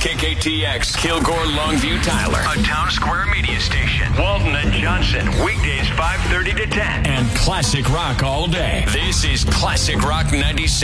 KKTX, Kilgore, Longview, Tyler. A Town Square media station. Walton and Johnson, weekdays 5:30 to 10. And classic rock all day. This is Classic Rock 96.